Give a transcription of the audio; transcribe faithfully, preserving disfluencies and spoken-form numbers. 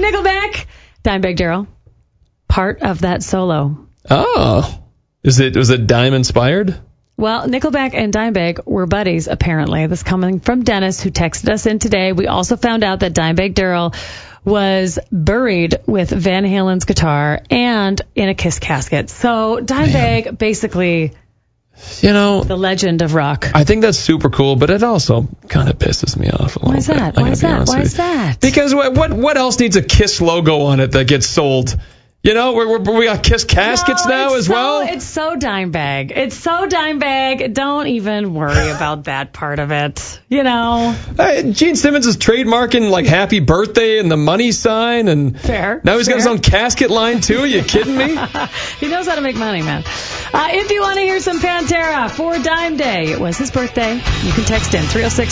Nickelback, Dimebag Darrell, part of that solo. Oh. Is it, was it Dime inspired? Well, Nickelback and Dimebag were buddies, apparently. This coming from Dennis, who texted us in today. We also found out that Dimebag Darrell was buried with Van Halen's guitar and in a Kiss casket. So Dimebag, Man. basically, you know, the legend of rock. I think that's super cool, but it also kind of pisses me off a little Why is that? bit. Why is that? Why is that? Because what, what what else needs a Kiss logo on it that gets sold? You know, we're, we're, we got Kiss caskets no, now as so, well. It's so Dimebag. It's so Dimebag. Don't even worry about that part of it. You know. Hey, Gene Simmons is trademarking like Happy Birthday and the money sign, and fair. Now he's fair. got his own casket line too. Are you kidding me? He knows how to make money, man. Uh, if you want to hear some Pantera for Dime Day, it was his birthday. You can text in three oh six